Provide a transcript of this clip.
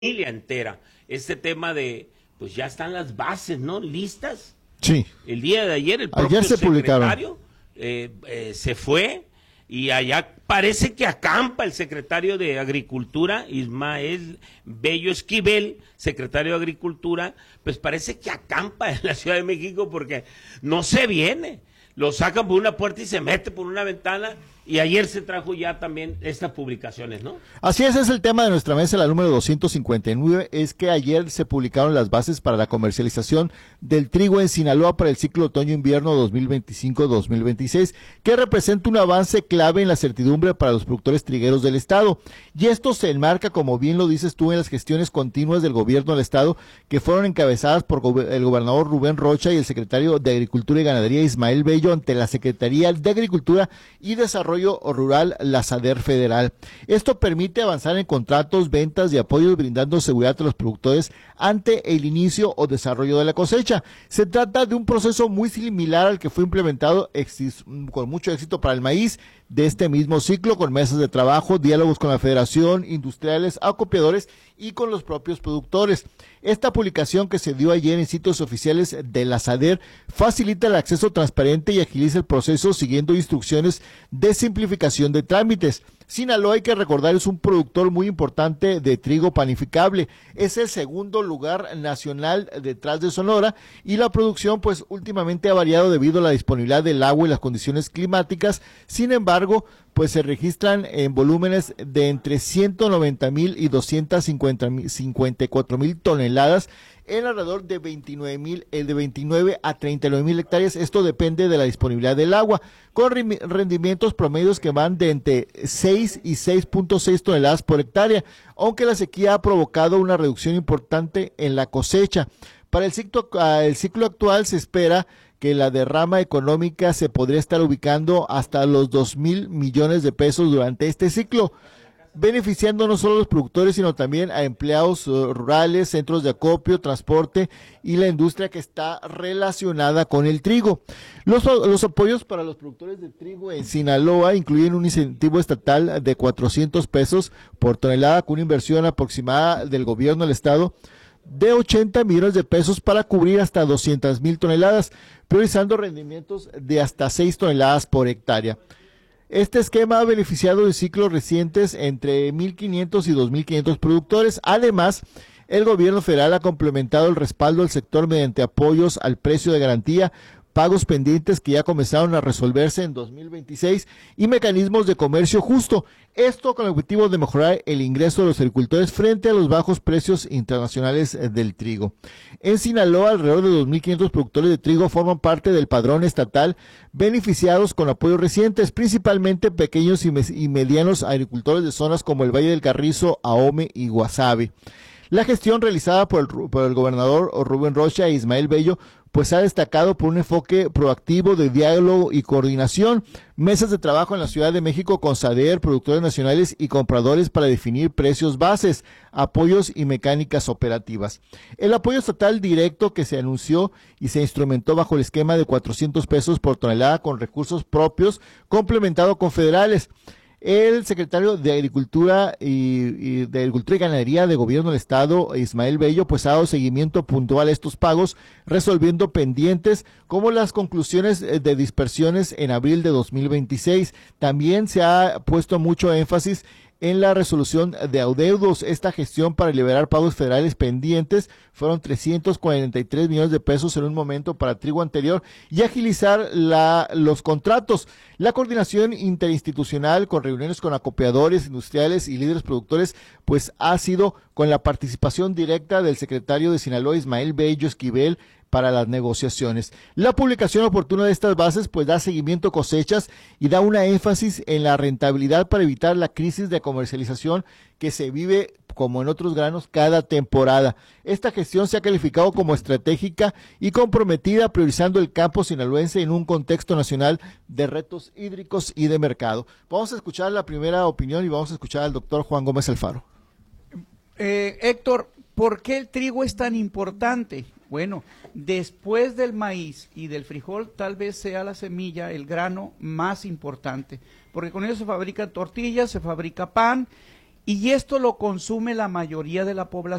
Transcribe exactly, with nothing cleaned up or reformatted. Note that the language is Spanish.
familia entera. Este tema de, pues ya están las bases, ¿no? Listas. Sí. El día de ayer el propio ayer se secretario eh, eh, se fue y allá parece que acampa el secretario de Agricultura, Ismael Bello Esquivel, secretario de Agricultura, pues parece que acampa en la Ciudad de México porque no se viene. Lo sacan por una puerta y se mete por una ventana, y ayer se trajo ya también estas publicaciones, ¿no? Así es, es el tema de nuestra mesa, la número doscientos cincuenta y nueve, es que ayer se publicaron las bases para la comercialización del trigo en Sinaloa para el ciclo otoño-invierno dos mil veinticinco dos mil veintiséis, que representa un avance clave en la certidumbre para los productores trigueros del estado. Y esto se enmarca, como bien lo dices tú, en las gestiones continuas del gobierno del estado, que fueron encabezadas por el gobernador Rubén Rocha y el secretario de Agricultura y Ganadería, Ismael Bello, ante la Secretaría de Agricultura y Desarrollo Rural, la SADER federal. Esto permite avanzar en contratos, ventas y apoyos, brindando seguridad a los productores ante el inicio o desarrollo de la cosecha. Se trata de un proceso muy similar al que fue implementado con mucho éxito para el maíz de este mismo ciclo, con mesas de trabajo, diálogos con la Federación, industriales, acopiadores y con los propios productores. Esta publicación, que se dio ayer en sitios oficiales de la SADER, facilita el acceso transparente y agiliza el proceso siguiendo instrucciones de simplificación de trámites. Sinaloa, hay que recordar, es un productor muy importante de trigo panificable. Es el segundo lugar nacional detrás de Sonora, y la producción pues últimamente ha variado debido a la disponibilidad del agua y las condiciones climáticas. Sin embargo, pues se registran en volúmenes de entre ciento noventa mil y doscientos cincuenta y cuatro mil toneladas en alrededor de veintinueve mil, el de veintinueve a treinta y nueve mil hectáreas. Esto depende de la disponibilidad del agua, con rendimientos promedios que van de entre seis y seis punto seis toneladas por hectárea, aunque la sequía ha provocado una reducción importante en la cosecha. Para el ciclo, el ciclo actual se espera que la derrama económica se podría estar ubicando hasta los dos mil millones de pesos durante este ciclo, beneficiando no solo a los productores, sino también a empleados uh, rurales, centros de acopio, transporte y la industria que está relacionada con el trigo. Los, los apoyos para los productores de trigo en Sinaloa incluyen un incentivo estatal de cuatrocientos pesos por tonelada, con una inversión aproximada del gobierno del estado de ochenta millones de pesos para cubrir hasta doscientas mil toneladas, priorizando rendimientos de hasta seis toneladas por hectárea. Este esquema ha beneficiado en ciclos recientes entre mil quinientos y dos mil quinientos productores. Además, el gobierno federal ha complementado el respaldo al sector mediante apoyos al precio de garantía, pagos pendientes que ya comenzaron a resolverse en dos mil veintiséis y mecanismos de comercio justo. Esto con el objetivo de mejorar el ingreso de los agricultores frente a los bajos precios internacionales del trigo. En Sinaloa, alrededor de dos mil quinientos productores de trigo forman parte del padrón estatal, beneficiados con apoyos recientes, principalmente pequeños y, me y medianos agricultores de zonas como el Valle del Carrizo, Ahome y Guasave. La gestión realizada por el, por el gobernador Rubén Rocha e Ismael Bello pues ha destacado por un enfoque proactivo de diálogo y coordinación, mesas de trabajo en la Ciudad de México con SADER, productores nacionales y compradores para definir precios bases, apoyos y mecánicas operativas. El apoyo estatal directo que se anunció y se instrumentó bajo el esquema de cuatrocientos pesos por tonelada con recursos propios, complementado con federales. El secretario de Agricultura y, y de Agricultura y Ganadería de Gobierno del Estado, Ismael Bello, pues ha dado seguimiento puntual a estos pagos, resolviendo pendientes como las conclusiones de dispersiones en abril de dos mil veintiséis. También se ha puesto mucho énfasis en la resolución de adeudos. Esta gestión para liberar pagos federales pendientes fueron trescientos cuarenta y tres millones de pesos en un momento para trigo anterior, y agilizar la, los contratos. La coordinación interinstitucional con reuniones con acopiadores, industriales y líderes productores pues ha sido con la participación directa del secretario de Sinaloa, Ismael Bello Esquivel, para las negociaciones. La publicación oportuna de estas bases pues da seguimiento a cosechas y da una énfasis en la rentabilidad para evitar la crisis de comercialización que se vive, como en otros granos, cada temporada. Esta gestión se ha calificado como estratégica y comprometida, priorizando el campo sinaloense en un contexto nacional de retos hídricos y de mercado. Vamos a escuchar la primera opinión y vamos a escuchar al doctor Juan Gómez Alfaro. Eh, Héctor, ¿por qué el trigo es tan importante? Bueno, después del maíz y del frijol, tal vez sea la semilla, el grano más importante, porque con ello se fabrican tortillas, se fabrica pan, Y esto lo consume la mayoría de la población.